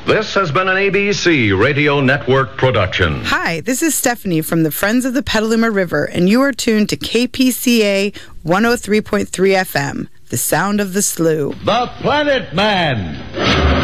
This has been an ABC Radio Network production. Hi, this is Stephanie from the Friends of the Petaluma River, and you are tuned to KPCA 103.3 FM, the sound of the slough. The Planet Man.